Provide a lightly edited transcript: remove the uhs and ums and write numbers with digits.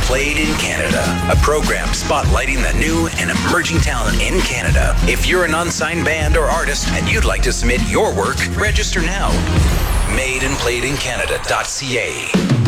Played in Canada, a program spotlighting the new and emerging talent in Canada. If you're an unsigned band or artist and you'd like to submit your work, register now. Made and played in Canada.ca.